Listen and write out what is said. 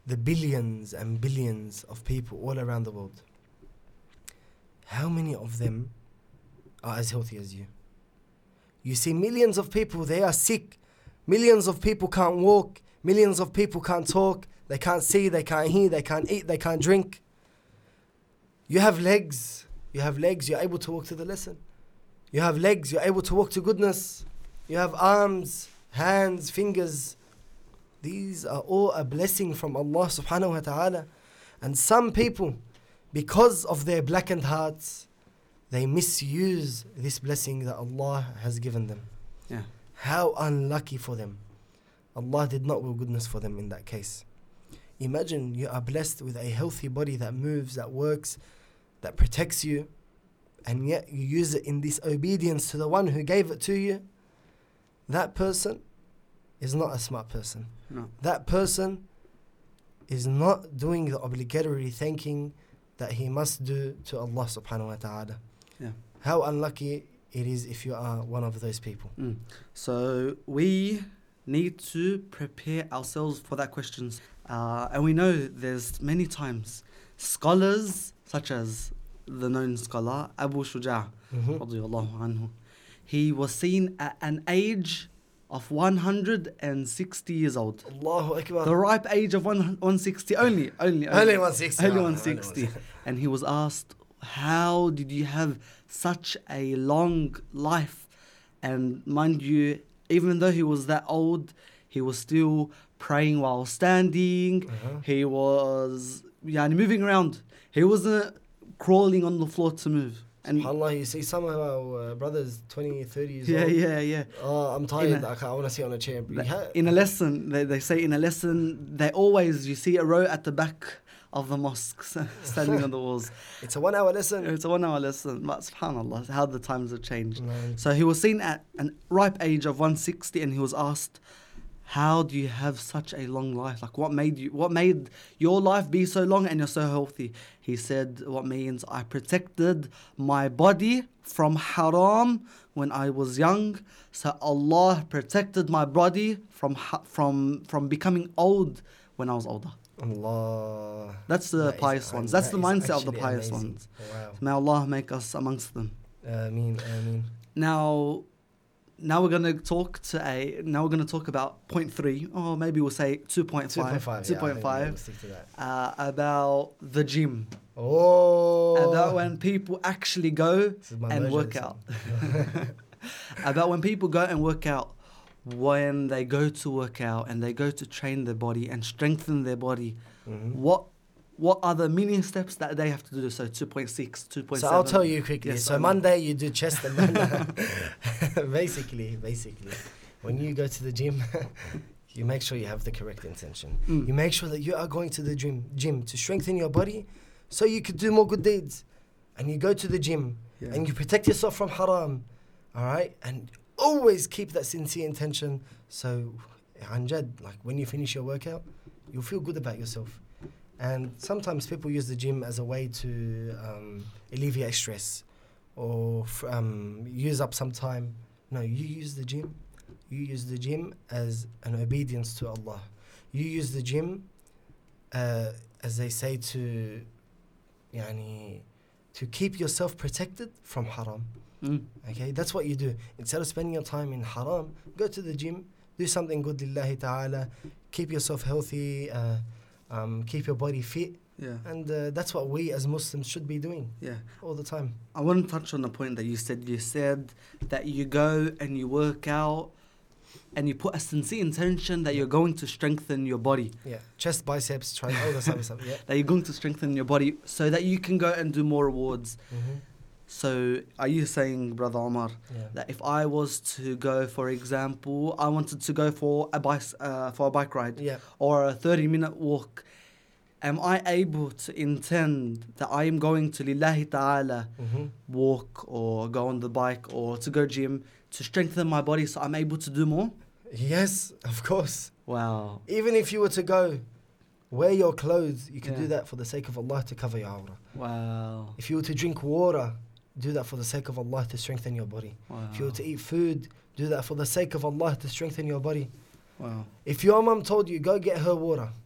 the billions and billions of people all around the world, how many of them are as healthy as you? You see millions of people, they are sick. Millions of people can't walk. Millions of people can't talk. They can't see, they can't hear, they can't eat, they can't drink. You have legs. You have legs, you're able to walk to the lesson. You have legs, you're able to walk to goodness. You have arms, hands, fingers. These are all a blessing from Allah subhanahu wa ta'ala. And some people, because of their blackened hearts, they misuse this blessing that Allah has given them. Yeah. How unlucky for them. Allah did not will goodness for them in that case. Imagine you are blessed with a healthy body that moves, that works, that protects you, and yet you use it in disobedience to the one who gave it to you. That person is not a smart person. No. That person is not doing the obligatory thanking that he must do to Allah subhanahu wa ta'ala. Yeah. How unlucky it is if you are one of those people. So we need to prepare ourselves for that questions. And we know there's many times scholars such as the known scholar Abu Shuja' radiyallahu anhu, he was seen at an age of 160 years old. Allahu Akbar. The ripe age of 160 only 160. Only 160. And he was asked, how did you have such a long life? And mind you, even though he was that old, he was still praying while standing. He was moving around. He wasn't crawling on the floor to move. And SubhanAllah, you see some of our brothers 20, 30 years old. Yeah. Oh, I'm tired. I want to sit on a chair. In a lesson, they say in a lesson, you see a row at the back of the mosque standing on the walls. It's a 1 hour lesson. It's a 1 hour lesson. But subhanAllah, how the times have changed. No. So he was seen at a ripe age of 160 and he was asked, how do you have such a long life? Like what made your life be so long and you're so healthy? He said, what means I protected my body from haram when I was young. So Allah protected my body from becoming old when I was older. Allah. That's the pious ones. That's the mindset of the pious ones. Wow. May Allah make us amongst them. Ameen. Now we're going to talk about point 3, or maybe we'll say 2.5. 2.5. We'll stick to that. About the gym. Oh. About when people actually go and work out. About when people go and work out. When they go to work out and they go to train their body and strengthen their body, what are the mini steps that they have to do? So 2.6, 2.7. So I'll tell you quickly. Yes, so Monday you do chest and then basically, when you go to the gym, you make sure you have the correct intention. You make sure that you are going to the gym to strengthen your body so you could do more good deeds. And you go to the gym and you protect yourself from haram. All right? And always keep that sincere intention. So, Anjad, like when you finish your workout, you'll feel good about yourself. And sometimes people use the gym as a way to alleviate stress or use up some time. No, you use the gym. You use the gym as an obedience to Allah. You use the gym, as they say, to keep yourself protected from haram. Okay, that's what you do. Instead of spending your time in haram, go to the gym, do something good lillahi ta'ala, keep yourself healthy, keep your body fit. Yeah. And that's what we as Muslims should be doing all the time. I want to touch on the point that you said. You said that you go and you work out and you put a sincere intention that you're going to strengthen your body. Yeah, chest, biceps, try all the stuff. Yeah. That you're going to strengthen your body so that you can go and do more rewards. So are you saying, Brother Omar, that if I was to go, for example, I wanted to go for a bike ride or a 30-minute walk, am I able to intend that I am going to lillahi ta'ala walk or go on the bike or to go gym to strengthen my body so I'm able to do more? Yes, of course. Wow. Even if you were to go wear your clothes, you can do that for the sake of Allah to cover your awrah. Wow. If you were to drink water, do that for the sake of Allah to strengthen your body. Wow. If you were to eat food, do that for the sake of Allah to strengthen your body. Wow. If your mum told you, go get her water,